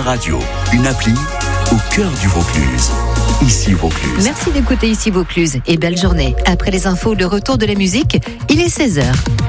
Radio, une appli au cœur du Vaucluse. Ici Vaucluse. Merci d'écouter Ici Vaucluse et belle journée. Après les infos, le retour de la musique, il est 16h.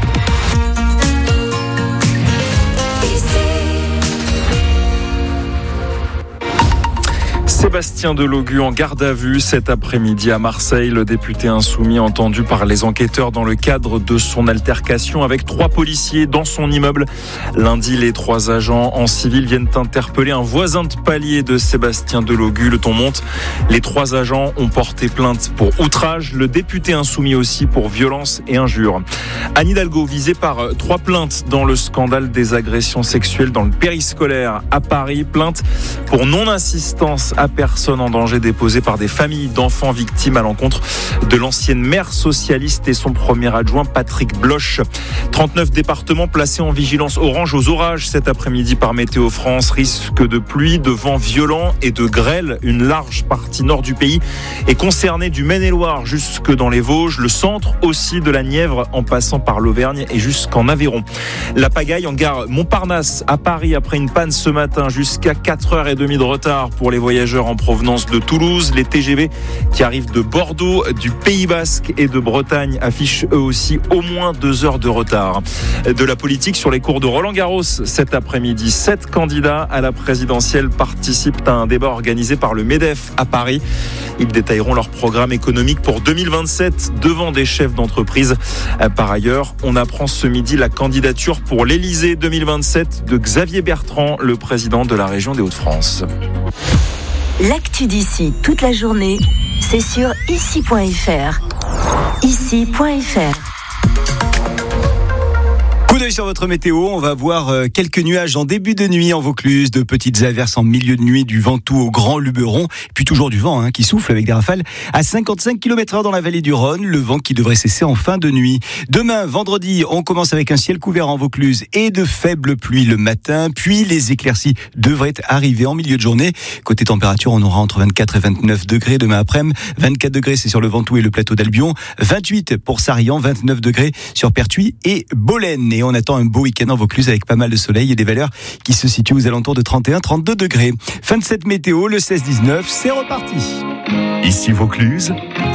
Sébastien Delogu en garde à vue cet après-midi à Marseille. Le député insoumis entendu par les enquêteurs dans le cadre de son altercation avec 3 policiers dans son immeuble. Lundi, les 3 agents en civil viennent interpeller un voisin de palier de Sébastien Delogu. Le ton monte. Les 3 agents ont porté plainte pour outrage. Le député insoumis aussi pour violence et injures. Anne Hidalgo visée par 3 plaintes dans le scandale des agressions sexuelles dans le périscolaire à Paris. Plainte pour non-assistance à personnes en danger déposée par des familles d'enfants victimes à l'encontre de l'ancienne maire socialiste et son premier adjoint Patrick Bloch. 39 départements placés en vigilance orange aux orages cet après-midi par Météo France. Risque de pluie, de vent violent et de grêle. Une large partie nord du pays est concernée du Maine-et-Loire jusque dans les Vosges. Le centre aussi de la Nièvre en passant par l'Auvergne et jusqu'en Aveyron. La pagaille en gare Montparnasse à Paris après une panne ce matin, jusqu'à 4h30 de retard pour les voyageurs en provenance de Toulouse. Les TGV qui arrivent de Bordeaux, du Pays Basque et de Bretagne affichent eux aussi au moins 2 heures de retard. De la politique sur les cours de Roland-Garros cet après-midi. 7 candidats à la présidentielle participent à un débat organisé par le MEDEF à Paris. Ils détailleront leur programme économique pour 2027 devant des chefs d'entreprise. Par ailleurs, on apprend ce midi la candidature pour l'Élysée 2027 de Xavier Bertrand, le président de la région des Hauts-de-France. L'actu d'ici toute la journée, c'est sur ici.fr. Ici.fr. Coup d'œil sur votre météo, on va voir quelques nuages en début de nuit en Vaucluse, de petites averses en milieu de nuit, du Ventoux au Grand Luberon, puis toujours du vent qui souffle avec des rafales à 55 km/h dans la vallée du Rhône, le vent qui devrait cesser en fin de nuit. Demain, vendredi, on commence avec un ciel couvert en Vaucluse et de faibles pluies le matin, puis les éclaircies devraient arriver en milieu de journée. Côté température, on aura entre 24 et 29 degrés demain après-midi, 24 degrés c'est sur le Ventoux et le plateau d'Albion, 28 pour Sarrian, 29 degrés sur Pertuis et Bolène. Et on attend un beau week-end en Vaucluse avec pas mal de soleil et des valeurs qui se situent aux alentours de 31-32 degrés. Fin de cette météo, le 16-19, c'est reparti. Ici Vaucluse,